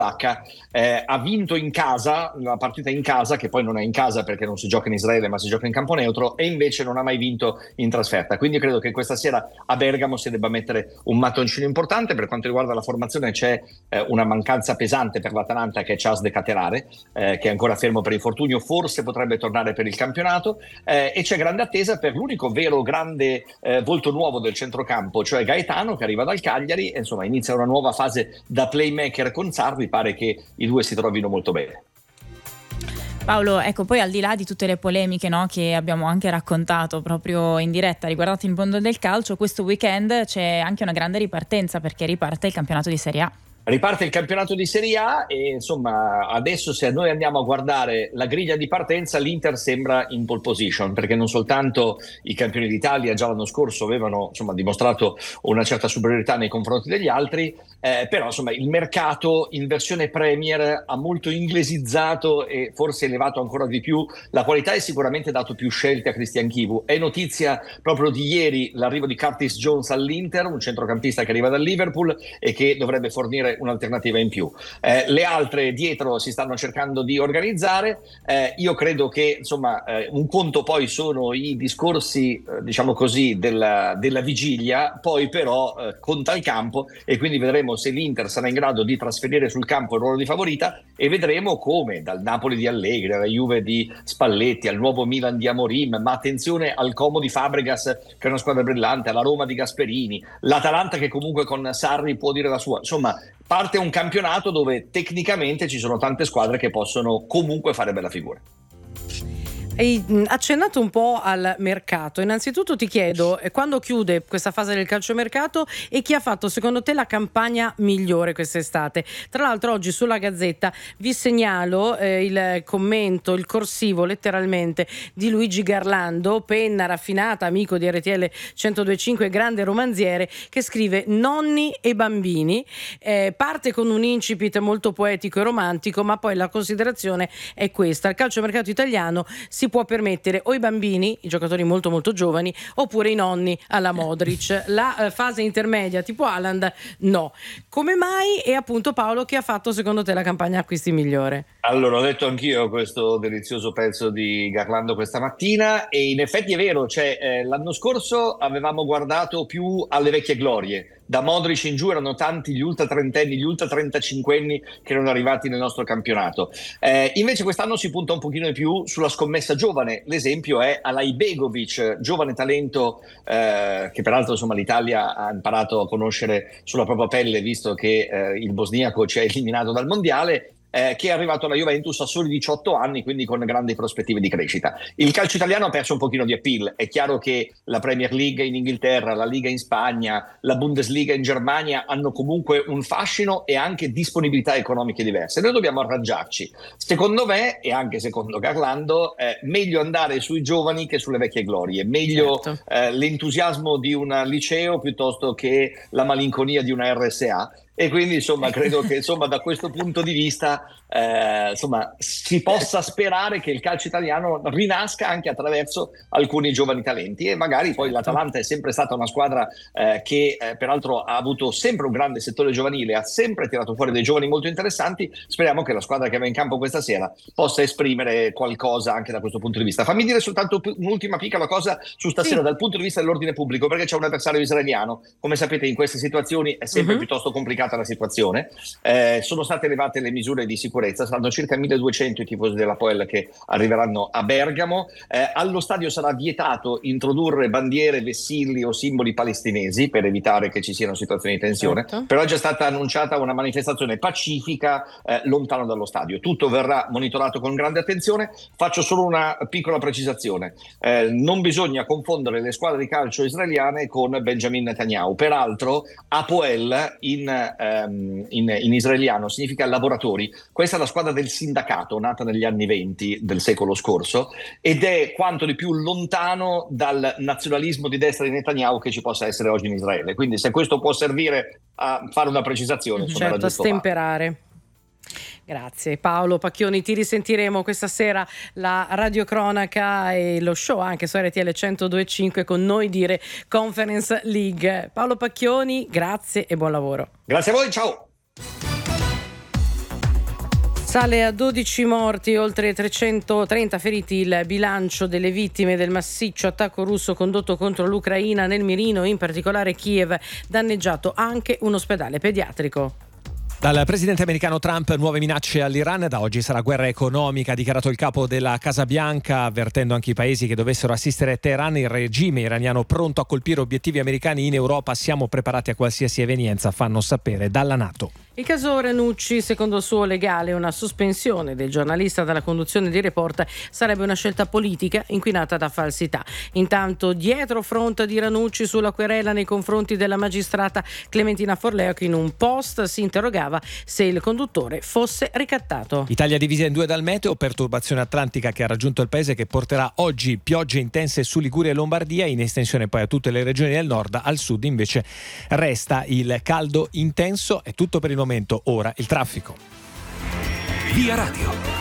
ha vinto in casa, la partita in casa, che poi non è in casa perché non si gioca in Israele ma si gioca in campo neutro, e invece non ha mai vinto in trasferta. Quindi credo che questa sera a Bergamo si debba mettere un mattoncino importante. Per quanto riguarda la formazione c'è una mancanza pesante per l'Atalanta, che è Charles De Ketelare, che è ancora fermo per infortunio, forse potrebbe tornare per il campionato, e c'è grande attesa per l'unico vero grande volto nuovo del centrocampo, cioè Gaetano, che arriva dal Cagliari, e insomma inizia una nuova fase da playmaker con Sarri. Pare che i due si trovino molto bene. Paolo, ecco, poi al di là di tutte le polemiche, no, che abbiamo anche raccontato proprio in diretta riguardanti il mondo del calcio, questo weekend c'è anche una grande ripartenza, perché riparte il campionato di Serie A. Riparte il campionato di Serie A e insomma adesso, se noi andiamo a guardare la griglia di partenza, l'Inter sembra in pole position, perché non soltanto i campioni d'Italia già l'anno scorso avevano insomma dimostrato una certa superiorità nei confronti degli altri, però insomma il mercato in versione Premier ha molto inglesizzato e forse elevato ancora di più la qualità, e sicuramente dato più scelte a Christian Chivu. È notizia proprio di ieri l'arrivo di Curtis Jones all'Inter, un centrocampista che arriva dal Liverpool e che dovrebbe fornire un'alternativa in più. Le altre dietro si stanno cercando di organizzare. Io credo che insomma un conto poi sono i discorsi diciamo così della vigilia, poi però conta il campo, e quindi vedremo se l'Inter sarà in grado di trasferire sul campo il ruolo di favorita, e vedremo come dal Napoli di Allegri alla Juve di Spalletti al nuovo Milan di Amorim, ma attenzione al Como di Fabregas, che è una squadra brillante, alla Roma di Gasperini, l'Atalanta che comunque con Sarri può dire la sua. Insomma, parte un campionato dove tecnicamente ci sono tante squadre che possono comunque fare bella figura. Hai accennato un po' al mercato. Innanzitutto ti chiedo quando chiude questa fase del calciomercato e chi ha fatto secondo te la campagna migliore quest'estate. Tra l'altro oggi sulla Gazzetta vi segnalo il commento, il corsivo letteralmente di Luigi Garlando, penna raffinata, amico di RTL 102.5, grande romanziere, che scrive nonni e bambini, parte con un incipit molto poetico e romantico, ma poi la considerazione è questa: il calciomercato italiano si può permettere o i bambini, i giocatori molto molto giovani, oppure i nonni alla Modric. La fase intermedia tipo Haaland no. Come mai? E appunto Paolo, chi ha fatto secondo te la campagna acquisti migliore? Allora, ho letto anch'io questo delizioso pezzo di Garlando questa mattina, e in effetti è vero, cioè l'anno scorso avevamo guardato più alle vecchie glorie. Da Modric in giù erano tanti gli ultra trentenni, gli ultra trentacinquenni che erano arrivati nel nostro campionato. Invece quest'anno si punta un pochino di più sulla scommessa giovane. L'esempio è Alay Begovic, giovane talento che peraltro insomma l'Italia ha imparato a conoscere sulla propria pelle, visto che il bosniaco ci ha eliminato dal mondiale, che è arrivato alla Juventus a soli 18 anni, quindi con grandi prospettive di crescita. Il calcio italiano ha perso un pochino di appeal. È chiaro che la Premier League in Inghilterra, la Liga in Spagna, la Bundesliga in Germania hanno comunque un fascino e anche disponibilità economiche diverse. Noi dobbiamo arrangiarci. Secondo me, e anche secondo Garlando, meglio andare sui giovani che sulle vecchie glorie. Meglio l'entusiasmo di un liceo piuttosto che la malinconia di una RSA. E quindi insomma credo che insomma da questo punto di vista insomma si possa sperare che il calcio italiano rinasca anche attraverso alcuni giovani talenti, e magari poi l'Atalanta è sempre stata una squadra che peraltro ha avuto sempre un grande settore giovanile, ha sempre tirato fuori dei giovani molto interessanti. Speriamo che la squadra che va in campo questa sera possa esprimere qualcosa anche da questo punto di vista. Fammi dire soltanto un'ultima piccola cosa su stasera dal punto di vista dell'ordine pubblico, perché c'è un avversario israeliano. Come sapete, in queste situazioni è sempre piuttosto complicata la situazione. Sono state elevate le misure di sicurezza, saranno circa 1200 i tifosi dell'Hapoel che arriveranno a Bergamo. Allo stadio sarà vietato introdurre bandiere, vessilli o simboli palestinesi per evitare che ci siano situazioni di tensione. Però è già stata annunciata una manifestazione pacifica lontano dallo stadio. Tutto verrà monitorato con grande attenzione. Faccio solo una piccola precisazione: non bisogna confondere le squadre di calcio israeliane con Benjamin Netanyahu. Peraltro Hapoel in israeliano significa lavoratori. Questa è la squadra del sindacato, nata negli anni 20 del secolo scorso, ed è quanto di più lontano dal nazionalismo di destra di Netanyahu che ci possa essere oggi in Israele. Quindi se questo può servire a fare una precisazione, certo, a stemperare. Grazie Paolo Pacchioni, ti risentiremo questa sera, la radiocronaca e lo show anche su RTL 102.5 con Noi Dire Conference League. Paolo Pacchioni, grazie e buon lavoro. Grazie a voi, ciao. Sale a 12 morti, oltre 330 feriti il bilancio delle vittime del massiccio attacco russo condotto contro l'Ucraina nel mirino, in particolare Kiev, danneggiato anche un ospedale pediatrico. Dal presidente americano Trump nuove minacce all'Iran, da oggi sarà guerra economica, ha dichiarato il capo della Casa Bianca, avvertendo anche i paesi che dovessero assistere Teheran. Il regime iraniano pronto a colpire obiettivi americani in Europa, siamo preparati a qualsiasi evenienza, fanno sapere dalla NATO. Il caso Ranucci, secondo il suo legale, una sospensione del giornalista dalla conduzione di Report sarebbe una scelta politica inquinata da falsità. Intanto, dietro front di Ranucci sulla querela nei confronti della magistrata Clementina Forleo, che in un post si interrogava se il conduttore fosse ricattato. Italia divisa in due dal meteo, perturbazione atlantica che ha raggiunto il paese, che porterà oggi piogge intense su Liguria e Lombardia, in estensione poi a tutte le regioni del nord. Al sud invece resta il caldo intenso. È tutto per il momento. Ora il traffico. Via Radio.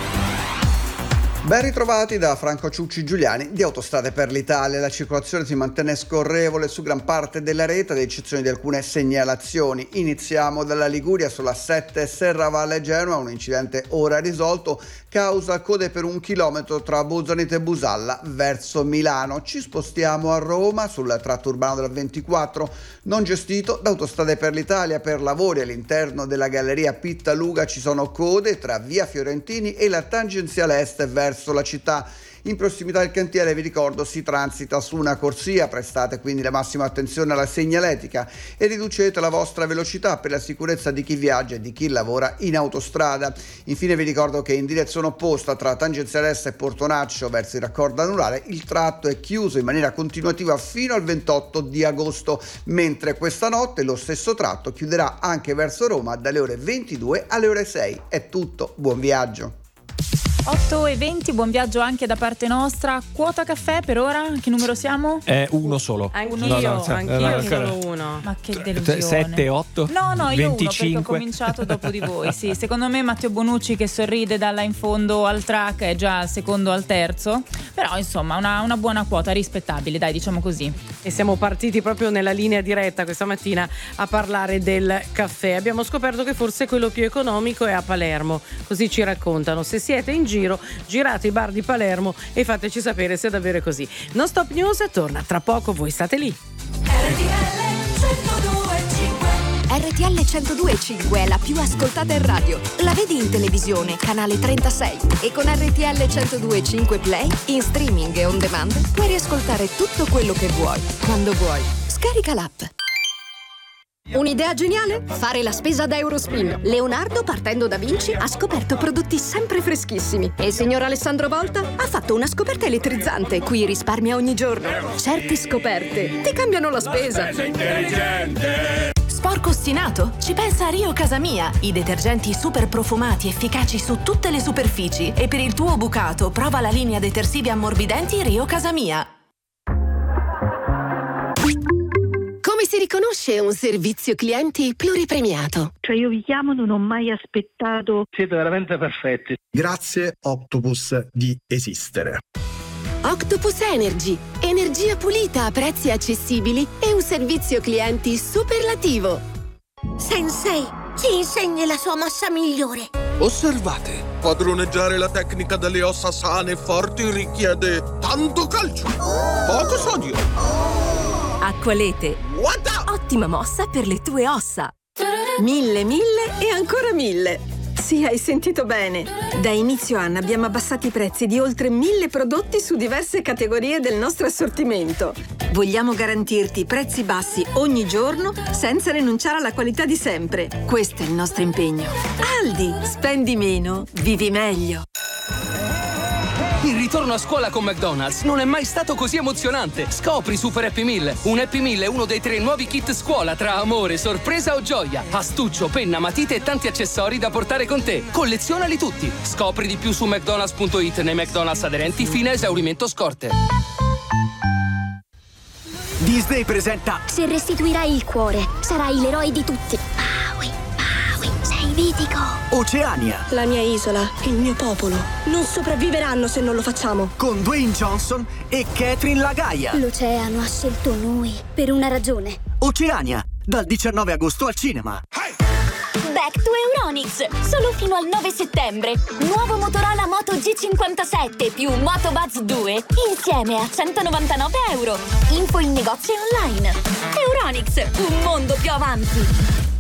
Ben ritrovati da Franco Ciucci Giuliani di Autostrade per l'Italia. La circolazione si mantenne scorrevole su gran parte della rete, ad eccezione di alcune segnalazioni. Iniziamo dalla Liguria, sulla 7 Serravalle Genoa, un incidente ora risolto, causa code per 1 chilometro tra Buzzanite e Busalla verso Milano. Ci spostiamo a Roma, sul tratto urbano della 24, non gestito da Autostrade per l'Italia. Per lavori all'interno della galleria Pittaluga ci sono code tra via Fiorentini e la tangenziale est verso la città. In prossimità del cantiere, vi ricordo, si transita su una corsia, prestate quindi la massima attenzione alla segnaletica e riducete la vostra velocità per la sicurezza di chi viaggia e di chi lavora in autostrada. Infine vi ricordo che in direzione opposta tra tangenziale est e Portonaccio verso il raccordo anulare il tratto è chiuso in maniera continuativa fino al 28 di agosto, mentre questa notte lo stesso tratto chiuderà anche verso Roma dalle ore 22 alle ore 6. È tutto, buon viaggio. 8:20, buon viaggio anche da parte nostra. Quota caffè per ora, che numero siamo? Uno solo. Anch'io solo uno. Ma che delusione. 7, 8, No, io 25. uno, perché ho cominciato dopo di voi. Sì, secondo me Matteo Bonucci, che sorride dalla in fondo al track, è già al secondo o al terzo. Però insomma una buona quota, rispettabile, dai, diciamo così. E siamo partiti proprio nella linea diretta questa mattina a parlare del caffè. Abbiamo scoperto che forse quello più economico è a Palermo, così ci raccontano. Se siete in giro, girate i bar di Palermo e fateci sapere se è davvero così. Non Stop News torna tra poco, voi state lì. RTL 102.5 è la più ascoltata in radio. La vedi in televisione, canale 36, e con RTL 102.5 Play, in streaming e on demand, puoi riascoltare tutto quello che vuoi, quando vuoi. Scarica l'app. Un'idea geniale? Fare la spesa da Eurospin. Leonardo, partendo da Vinci, ha scoperto prodotti sempre freschissimi. E il signor Alessandro Volta ha fatto una scoperta elettrizzante, cui risparmia ogni giorno. Certe scoperte ti cambiano la spesa. Sporco ostinato? Ci pensa Rio Casamia. I detergenti super profumati, efficaci su tutte le superfici. E per il tuo bucato, prova la linea detersivi ammorbidenti Rio Casamia. Come si riconosce un servizio clienti pluripremiato? Cioè io vi chiamo, non ho mai aspettato. Siete veramente perfetti. Grazie Octopus di esistere. Octopus Energy, energia pulita a prezzi accessibili e un servizio clienti superlativo. Sensei, ci insegni la sua mossa migliore. Osservate, padroneggiare la tecnica delle ossa sane e forti richiede tanto calcio, poco sodio. Acqualete. Ottima mossa per le tue ossa. 1000 e ancora 1000. Sì, hai sentito bene. Da inizio anno abbiamo abbassato i prezzi di oltre 1000 prodotti su diverse categorie del nostro assortimento. Vogliamo garantirti prezzi bassi ogni giorno senza rinunciare alla qualità di sempre. Questo è il nostro impegno. Aldi, spendi meno, vivi meglio. Il ritorno a scuola con McDonald's non è mai stato così emozionante. Scopri Super Happy Meal. Un Happy Meal è uno dei 3 nuovi kit scuola tra amore, sorpresa o gioia. Astuccio, penna, matite e tanti accessori da portare con te. Collezionali tutti. Scopri di più su McDonald's.it nei McDonald's aderenti fino a esaurimento scorte. Disney presenta Se restituirai il cuore, sarai l'eroe di tutti. Maui, sei mitico. Oceania. La mia isola, il mio popolo, non sopravviveranno se non lo facciamo. Con Dwayne Johnson e Catherine Lagaia. L'oceano ha scelto noi per una ragione. Oceania, dal 19 agosto al cinema. Back to Euronics, solo fino al 9 settembre. Nuovo Motorola Moto G57 più Moto Buzz 2 insieme a €199. Info in negozio e online. Euronics, un mondo più avanti.